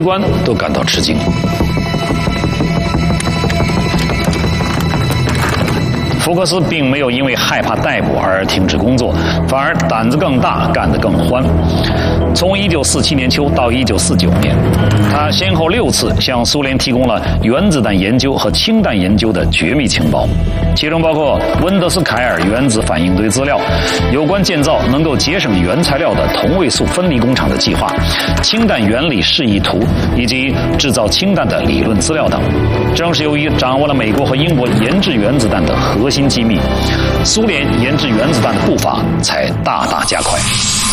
官都感到吃惊。福克斯并没有因为害怕逮捕而停止工作，反而胆子更大，干得更欢。从1947年秋到1949年，他先后6次向苏联提供了原子弹研究和氢弹研究的绝密情报，其中包括温德斯凯尔原子反应堆资料、有关建造能够节省原材料的同位素分离工厂的计划、氢弹原理示意图以及制造氢弹的理论资料等。正是由于掌握了美国和英国研制原子弹的核心机密，苏联研制原子弹的步伐才大大加快。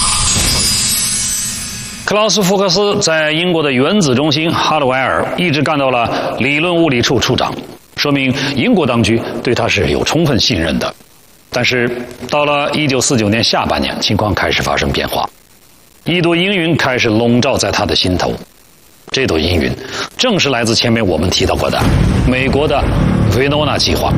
克劳斯·福克斯在英国的原子中心哈德维尔一直干到了理论物理处处长，说明英国当局对他是有充分信任的。但是到了1949年下半年，情况开始发生变化，一朵阴云开始笼罩在他的心头。这朵阴云正是来自前面我们提到过的美国的维诺纳计划。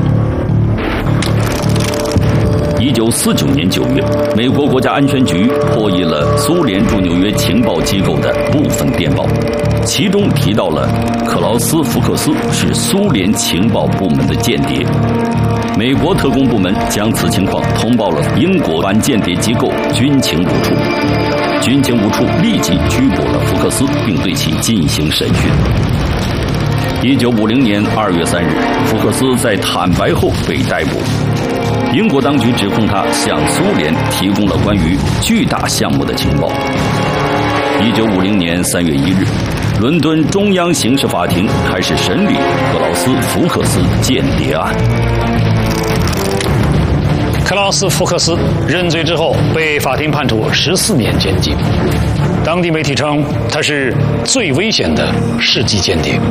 1949年9月，美国国家安全局破译了苏联驻纽约情报机构的部分电报，其中提到了克劳斯·福克斯是苏联情报部门的间谍。美国特工部门将此情况通报了英国反间谍机构军情部处，军情部处立即拘捕了福克斯，并对其进行审讯。1950年2月3日，福克斯在坦白后被逮捕。英国当局指控他向苏联提供了关于巨大项目的情报。1950年3月1日，伦敦中央刑事法庭开始审理克劳斯·福克斯间谍案。 克劳斯·福克斯认罪之后被法庭判处14年监禁。当地媒体称他是最危险的世纪间谍。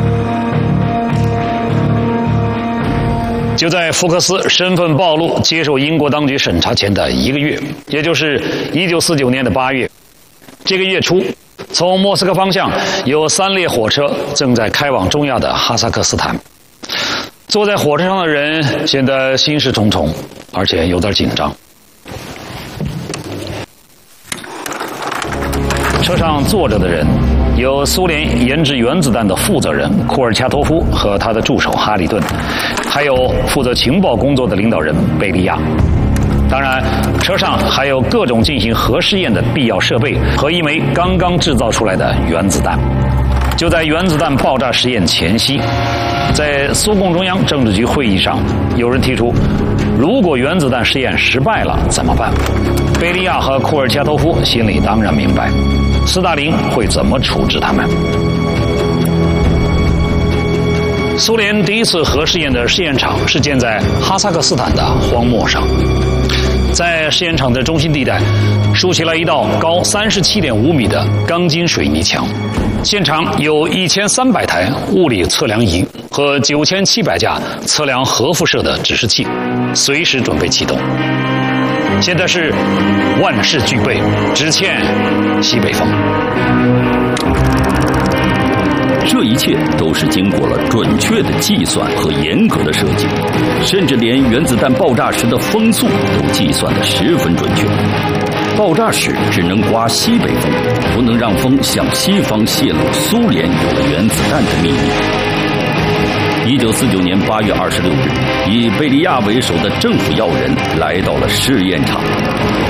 就在福克斯身份暴露、接受英国当局审查前的1个月，也就是1949年的8月，这个月初，从莫斯科方向有3列火车正在开往中亚的哈萨克斯坦。坐在火车上的人显得心事重重，而且有点紧张。车上坐着的人有苏联研制原子弹的负责人库尔恰托夫和他的助手哈里顿，还有负责情报工作的领导人贝利亚。当然，车上还有各种进行核试验的必要设备和一枚刚刚制造出来的原子弹。就在原子弹爆炸实验前夕，在苏共中央政治局会议上，有人提出，如果原子弹实验失败了怎么办？贝利亚和库尔恰托夫心里当然明白，斯大林会怎么处置他们。苏联第一次核试验的试验场是建在哈萨克斯坦的荒漠上，在试验场的中心地带竖起了一道高37.5米的钢筋水泥墙，现场有1300台物理测量仪和9700架测量核辐射的指示器，随时准备启动。现在是万事俱备，只欠西北风。 这一切都是经过了准确的计算和严格的设计，甚至连原子弹爆炸时的风速都计算得十分准确。爆炸时只能刮西北风，不能让风向西方泄露苏联有了原子弹的秘密。1949年8月26日，以贝利亚为首的政府要人来到了试验场。